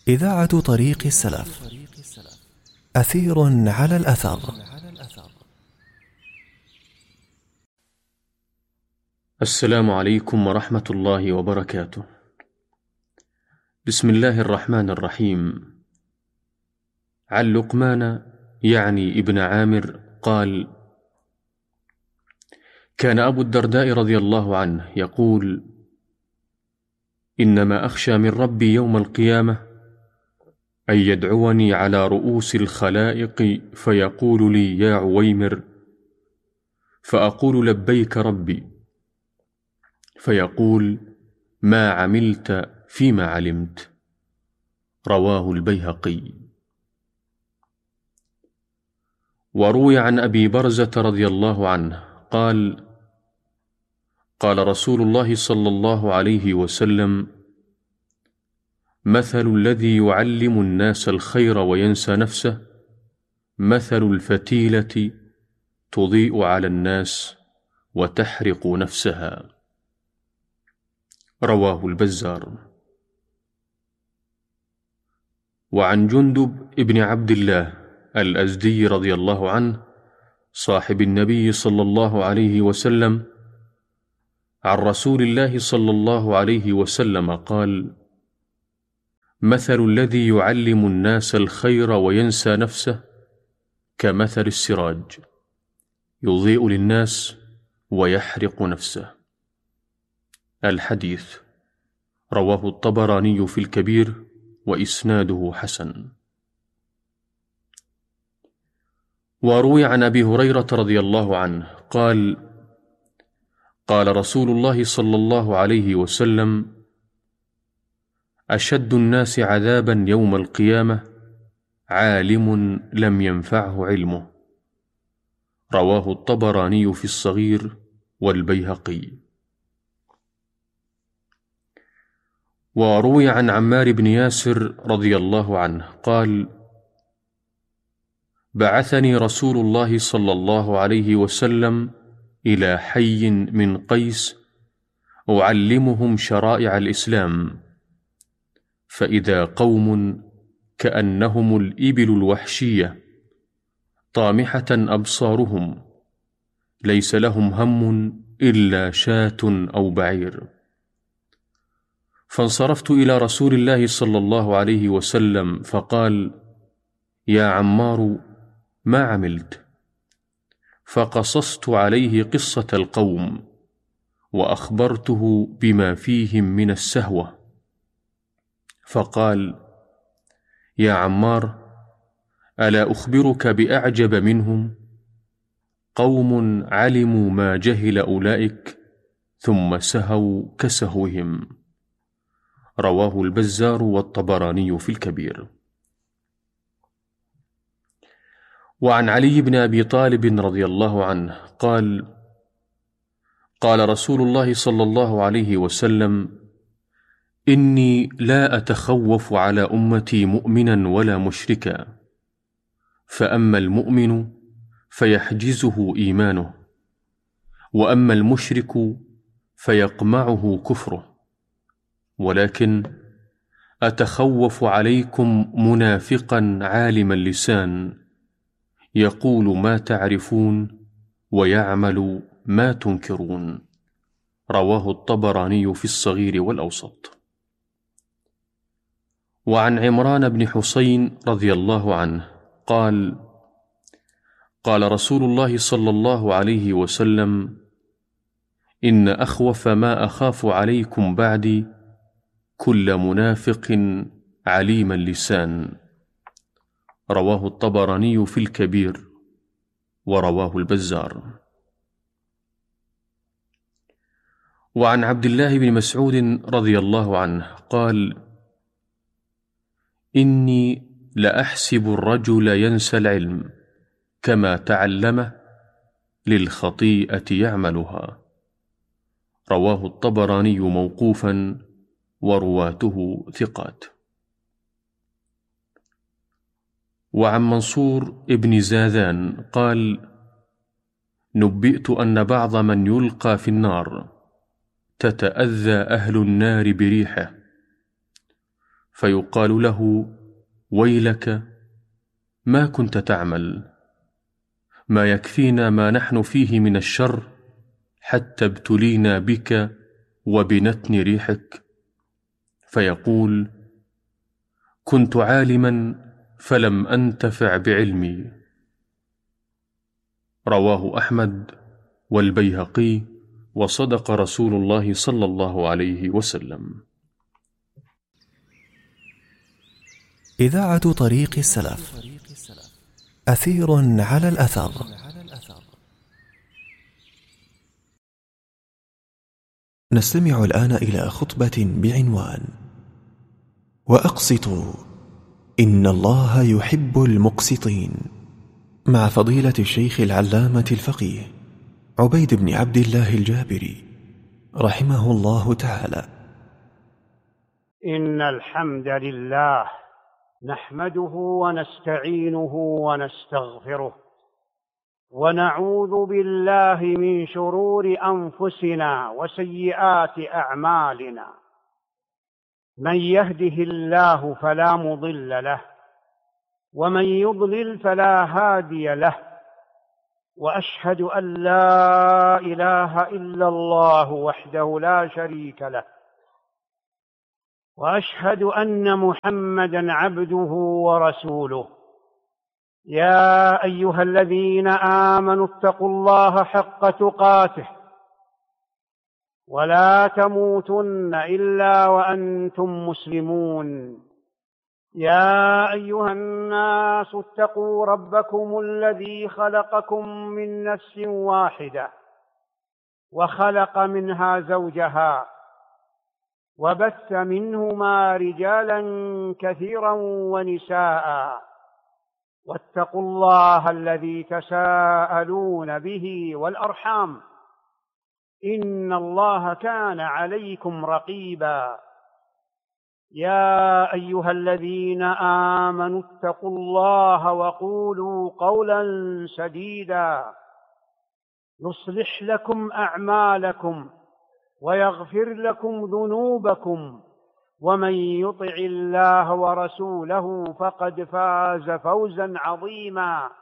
إذاعة طريق السلف. أثير على الأثر. السلام عليكم ورحمة الله وبركاته. بسم الله الرحمن الرحيم. عن لقمان يعني ابن عامر قال: كان أبو الدرداء رضي الله عنه يقول: إنما أخشى من ربي يوم القيامة أن يدعوني على رؤوس الخلائق فيقول لي: يا عويمر، فأقول: لبيك ربي، فيقول: ما عملت فيما علمت. رواه البيهقي. وروي عن أبي برزة رضي الله عنه قال: قال رسول الله صلى الله عليه وسلم: مثل الذي يعلم الناس الخير وينسى نفسه مثل الفتيلة تضيء على الناس وتحرق نفسها. رواه البزار. وعن جندب ابن عبد الله الأزدي رضي الله عنه صاحب النبي صلى الله عليه وسلم عن رسول الله صلى الله عليه وسلم قال: مثل الذي يعلم الناس الخير وينسى نفسه كمثل السراج يضيء للناس ويحرق نفسه. الحديث رواه الطبراني في الكبير وإسناده حسن. وروي عن أبي هريرة رضي الله عنه قال: قال رسول الله صلى الله عليه وسلم: أشد الناس عذابا يوم القيامة عالم لم ينفعه علمه. رواه الطبراني في الصغير والبيهقي. وروي عن عمار بن ياسر رضي الله عنه قال: بعثني رسول الله صلى الله عليه وسلم إلى حي من قيس أعلمهم شرائع الإسلام، فإذا قوم كأنهم الإبل الوحشية طامحة أبصارهم ليس لهم هم إلا شاة أو بعير. فانصرفت إلى رسول الله صلى الله عليه وسلم فقال: يا عمار، ما عملت؟ فقصصت عليه قصة القوم وأخبرته بما فيهم من السهوة، فقال: يا عمار، ألا أخبرك بأعجب منهم؟ قوم علموا ما جهل أولئك ثم سهوا كسهوهم. رواه البزار والطبراني في الكبير. وعن علي بن أبي طالب رضي الله عنه قال: قال رسول الله صلى الله عليه وسلم: إني لا أتخوف على أمتي مؤمنا ولا مشركا، فأما المؤمن فيحجزه إيمانه، وأما المشرك فيقمعه كفره، ولكن أتخوف عليكم منافقا عالم اللسان يقول ما تعرفون ويعمل ما تنكرون. رواه الطبراني في الصغير والأوسط. وعن عمران بن حسين رضي الله عنه قال: قال رسول الله صلى الله عليه وسلم: إن أخوف ما أخاف عليكم بعدي كل منافق عليم اللسان. رواه الطبراني في الكبير ورواه البزار. وعن عبد الله بن مسعود رضي الله عنه قال: إني لأحسب الرجل ينسى العلم كما تعلمه للخطيئة يعملها. رواه الطبراني موقوفا ورواته ثقات. وعن منصور ابن زاذان قال: نبئت أن بعض من يلقى في النار تتأذى أهل النار بريحه، فيقال له: ويلك، ما كنت تعمل؟ ما يكفينا ما نحن فيه من الشر حتى ابتلينا بك وبنتن ريحك. فيقول: كنت عالما فلم أنتفع بعلمي. رواه أحمد والبيهقي، وصدق رسول الله صلى الله عليه وسلم. إذاعة طريق السلف، أثير على الأثر. نستمع الآن إلى خطبة بعنوان: وأقسطوا إن الله يحب المقسطين، مع فضيلة الشيخ العلامة الفقيه عبيد بن عبد الله الجابري رحمه الله تعالى. إن الحمد لله نحمده ونستعينه ونستغفره، ونعوذ بالله من شرور أنفسنا وسيئات أعمالنا. من يهده الله فلا مضل له، ومن يضلل فلا هادي له. وأشهد أن لا إله إلا الله وحده لا شريك له، وأشهد أن محمدًا عبده ورسوله. يا أيها الذين آمنوا اتقوا الله حق تقاته، ولا تموتن إلا وأنتم مسلمون. يا أيها الناس اتقوا ربكم الذي خلقكم من نفس واحدة، وخلق منها زوجها، وبث منهما رجالا كثيرا ونساء. واتقوا الله الذي تساءلون به والأرحام، إن الله كان عليكم رقيبا. يا أيها الذين آمنوا اتقوا الله وقولوا قولا سديدا يصلح لكم أعمالكم ويغفر لكم ذنوبكم، ومن يطع الله ورسوله فقد فاز فوزا عظيما.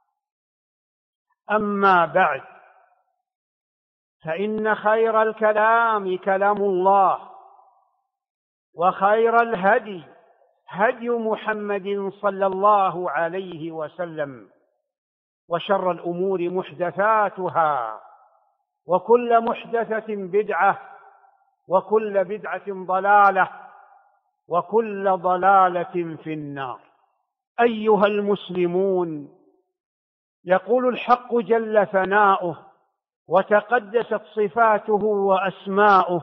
أما بعد، فإن خير الكلام كلام الله، وخير الهدي هدي محمد صلى الله عليه وسلم، وشر الأمور محدثاتها، وكل محدثة بدعة، وكل بدعة ضلالة، وكل ضلالة في النار. أيها المسلمون، يقول الحق جل ثناؤه وتقدست صفاته وأسماؤه: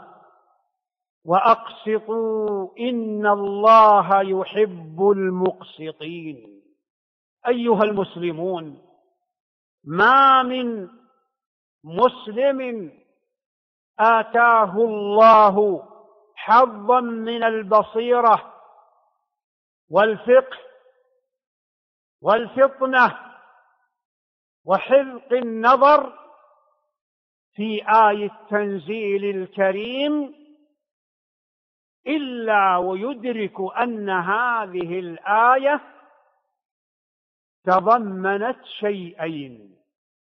وأقسطوا إن الله يحب المقسطين. أيها المسلمون، ما من مسلم آتاه الله حظا من البصيرة والفقه والفطنة وحذق النظر في آية التنزيل الكريم إلا ويدرك أن هذه الآية تضمنت شيئين: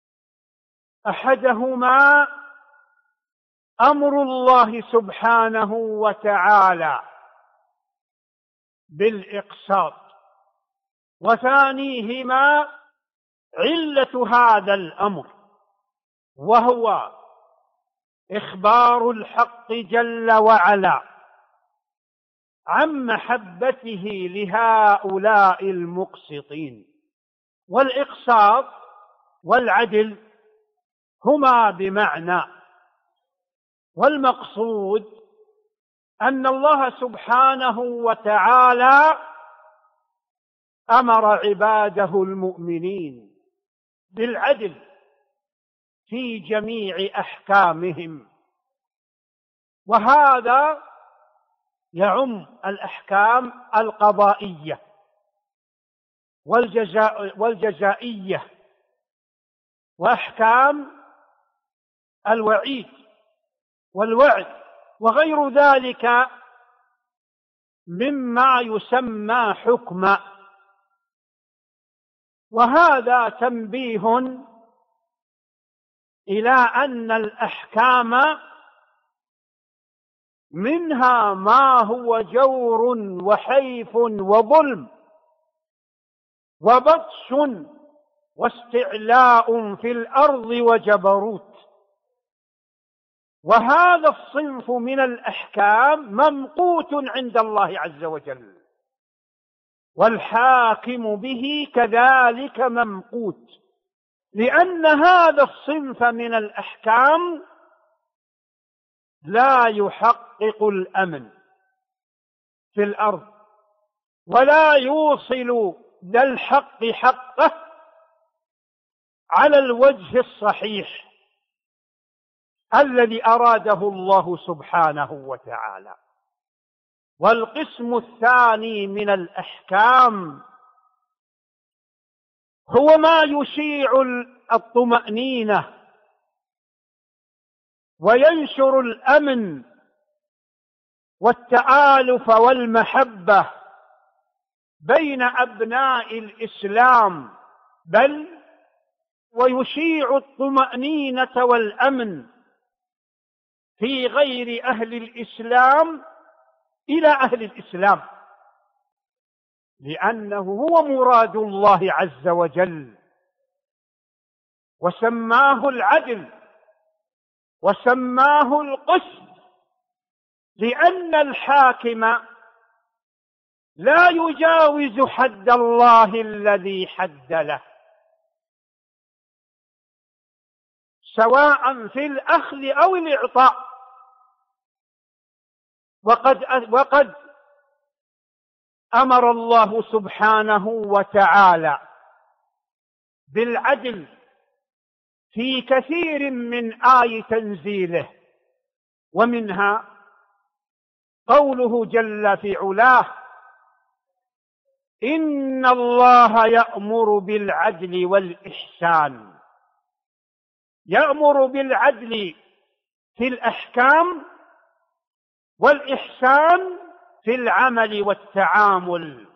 أحدهما أمر الله سبحانه وتعالى بالإقساط، وثانيهما علة هذا الأمر، وهو إخبار الحق جل وعلا عن محبته لهؤلاء المقسطين. والإقساط والعدل هما بمعنى، والمقصود أن الله سبحانه وتعالى أمر عباده المؤمنين بالعدل في جميع أحكامهم، وهذا يعم الأحكام القضائية والجزائية، وأحكام الوعيد والوعد وغير ذلك مما يسمى حكما. وهذا تنبيه إلى أن الأحكام منها ما هو جور وحيف وظلم وبطش واستعلاء في الأرض وجبروت، وهذا الصنف من الأحكام ممقوت عند الله عز وجل، والحاكم به كذلك ممقوت، لأن هذا الصنف من الأحكام لا يحقق الأمن في الأرض ولا يوصل ذا الحق حقه على الوجه الصحيح الذي أراده الله سبحانه وتعالى. والقسم الثاني من الأحكام هو ما يشيع الطمأنينة وينشر الأمن والتآلف والمحبة بين أبناء الإسلام، بل ويشيع الطمأنينة والأمن في غير أهل الإسلام إلى أهل الإسلام، لأنه هو مراد الله عز وجل، وسماه العدل وسماه القسط، لأن الحاكم لا يجاوز حد الله الذي حد له، سواء في الأخذ أو الإعطاء. وقد أمر الله سبحانه وتعالى بالعدل في كثير من آي تنزيله، ومنها قوله جل في علاه: إن الله يأمر بالعدل والإحسان. يأمر بالعدل في الأحكام والإحسان في العمل والتعامل.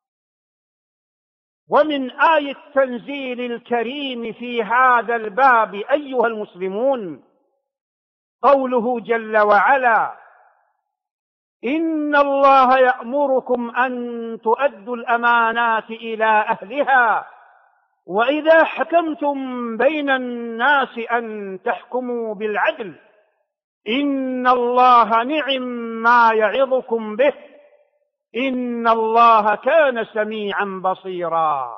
ومن آية التنزيل الكريم في هذا الباب أيها المسلمون قوله جل وعلا: إن الله يأمركم أن تؤدوا الأمانات إلى أهلها وإذا حكمتم بين الناس أن تحكموا بالعدل إن الله نعم ما يعظكم به إن الله كان سميعا بصيرا.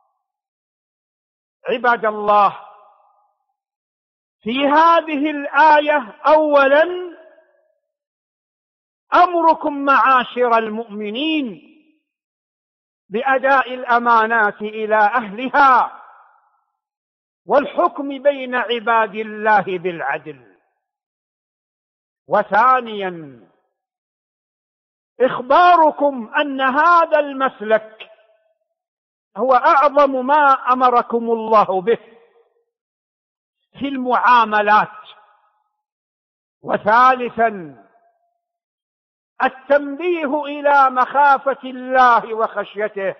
عباد الله، في هذه الآية أولا أمركم معاشر المؤمنين بأداء الأمانات إلى أهلها والحكم بين عباد الله بالعدل. وثانيا إخباركم أن هذا المسلك هو أعظم ما أمركم الله به في المعاملات. وثالثا التنبيه إلى مخافة الله وخشيته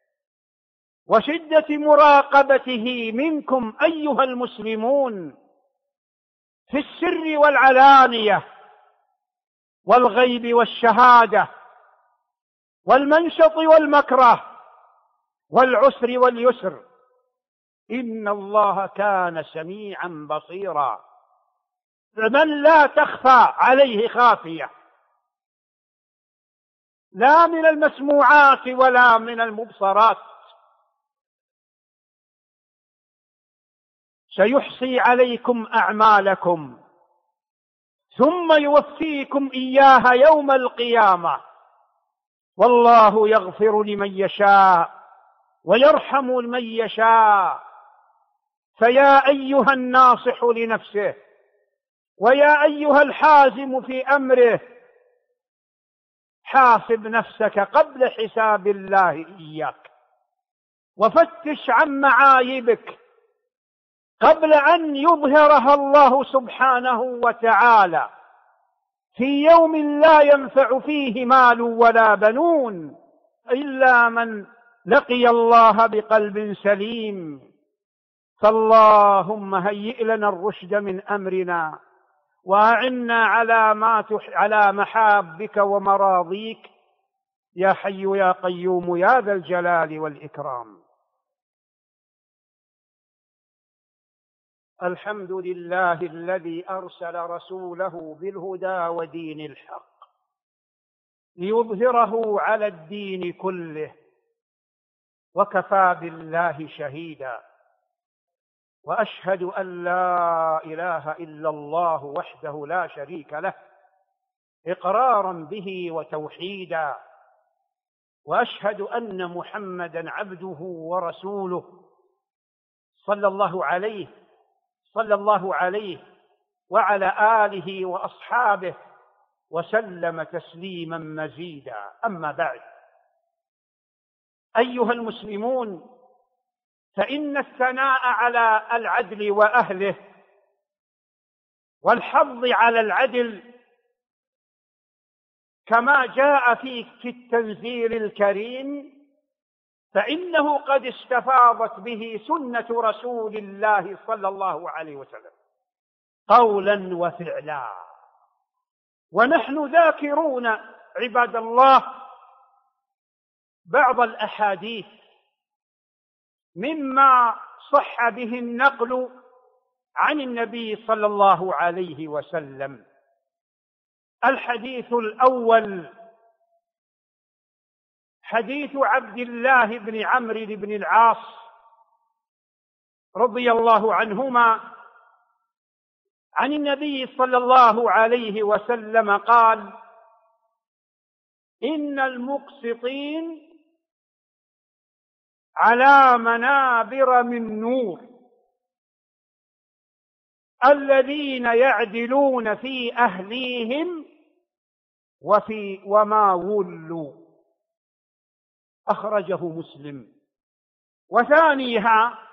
وشدة مراقبته منكم أيها المسلمون في السر والعلانية والغيب والشهادة والمنشط والمكره والعسر واليسر إن الله كان سميعا بصيرا، من لا تخفى عليه خافية لا من المسموعات ولا من المبصرات. سيحصي عليكم أعمالكم ثم يوفيكم إياها يوم القيامة، والله يغفر لمن يشاء ويرحم من يشاء. فيا أيها الناصح لنفسه ويا أيها الحازم في أمره حاسب نفسك قبل حساب الله إياك، وفتش عن معايبك قبل أن يظهرها الله سبحانه وتعالى في يوم لا ينفع فيه مال ولا بنون إلا من لقي الله بقلب سليم. فاللهم هيئ لنا الرشد من أمرنا، وأعنا على محابك ومراضيك، يا حي يا قيوم يا ذا الجلال والإكرام. الحمد لله الذي أرسل رسوله بالهدى ودين الحق ليظهره على الدين كله، وكفى بالله شهيدا. وأشهد أن لا إله إلا الله وحده لا شريك له إقرارا به وتوحيدا، وأشهد أن محمدا عبده ورسوله صلى الله عليه وعلى آله وأصحابه وسلم تسليما مزيدا. أما بعد، أيها المسلمون، فإن الثناء على العدل وأهله والحظ على العدل كما جاء في التنزيل الكريم، فإنه قد استفاضت به سنة رسول الله صلى الله عليه وسلم قولا وفعلا. ونحن ذاكرون عباد الله بعض الأحاديث مما صح به النقل عن النبي صلى الله عليه وسلم. الحديث الأول حديث عبد الله بن عمرو بن العاص رضي الله عنهما عن النبي صلى الله عليه وسلم قال: إن المقسطين على منابر من نور، الذين يعدلون في أهليهم وما ولوا. أخرجه مسلم. وثانيها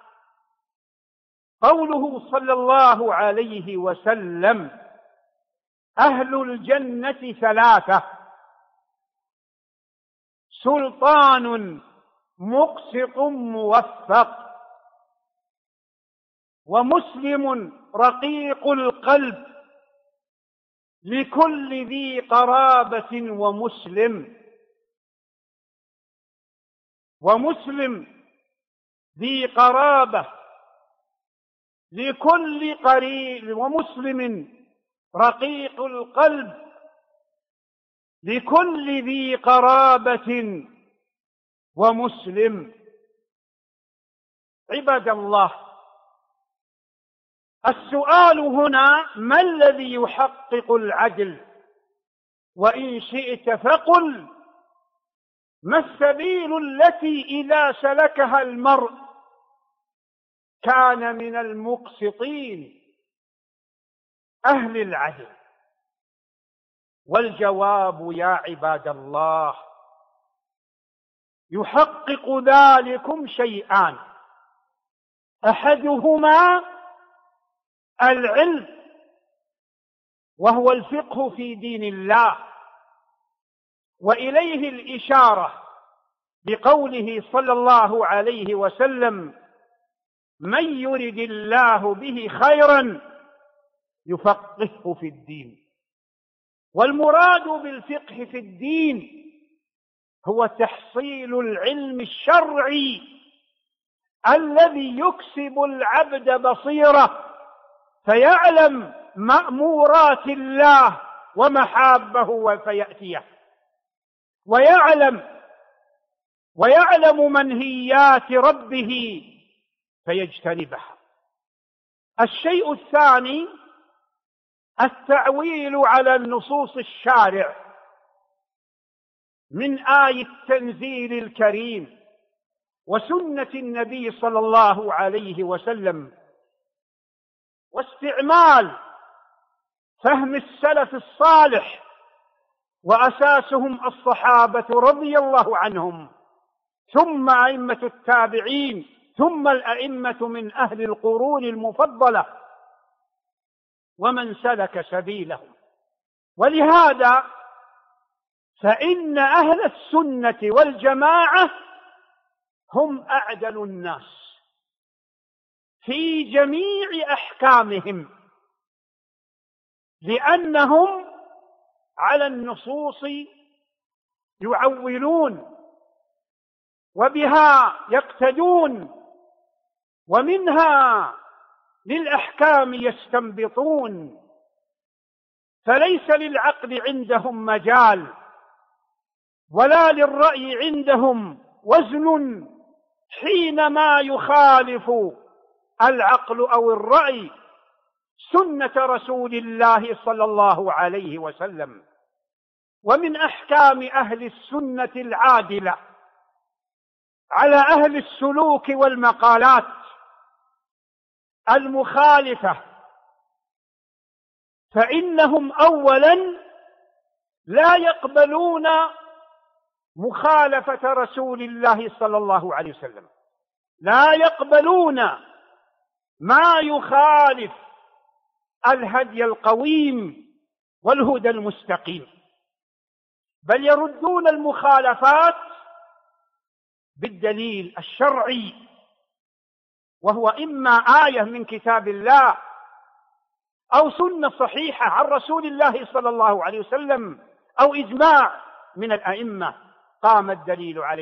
قوله صلى الله عليه وسلم: أهل الجنة ثلاثة: سلطان مقسط موفق، ومسلم رقيق القلب لكل ذي قرابة، ومسلم ذي قرابة لكل قريب، ومسلم رقيق القلب لكل ذي قرابة ومسلم. عباد الله، السؤال هنا: ما الذي يحقق العدل؟ وإن شئت فقل: ما السبيل التي إذا سلكها المرء كان من المقسطين أهل العدل؟ والجواب يا عباد الله: يحقق ذلكم شيئان: أحدهما العلم، وهو الفقه في دين الله، وإليه الإشارة بقوله صلى الله عليه وسلم: من يرد الله به خيرا يفقهه في الدين. والمراد بالفقه في الدين هو تحصيل العلم الشرعي الذي يكسب العبد بصيرة، فيعلم مأمورات الله ومحابه فيأتيه، ويعلم منهيات ربه فيجتنبها. الشيء الثاني التعويل على النصوص الشارع من آية التنزيل الكريم وسنة النبي صلى الله عليه وسلم، واستعمال فهم السلف الصالح وأساسهم الصحابة رضي الله عنهم، ثم أئمة التابعين، ثم الأئمة من أهل القرون المفضلة ومن سلك سبيلهم. ولهذا فإن أهل السنة والجماعة هم أعدل الناس في جميع أحكامهم، لأنهم على النصوص يعولون وبها يقتدون، ومنها للأحكام يستنبطون، فليس للعقل عندهم مجال ولا للرأي عندهم وزن حينما يخالف العقل أو الرأي سنة رسول الله صلى الله عليه وسلم. ومن أحكام أهل السنة العادلة على أهل السلوك والمقالات المخالفة، فإنهم أولا لا يقبلون مخالفة رسول الله صلى الله عليه وسلم، لا يقبلون ما يخالف الهدي القويم والهدى المستقيم، بل يردون المخالفات بالدليل الشرعي، وهو إما آية من كتاب الله أو سنة صحيحة عن رسول الله صلى الله عليه وسلم أو إجماع من الأئمة قام الدليل عليه.